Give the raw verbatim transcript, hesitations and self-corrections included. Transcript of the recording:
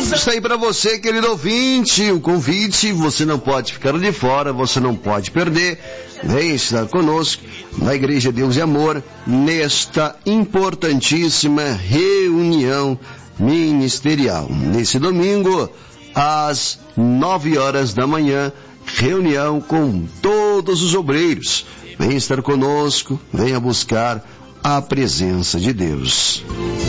Está aí para você, querido ouvinte, o convite, você não pode ficar de fora, você não pode perder. Vem estar conosco na Igreja Deus e Amor, nesta importantíssima reunião ministerial. Nesse domingo, às nove horas da manhã, reunião com todos os obreiros. Vem estar conosco, venha buscar a presença de Deus.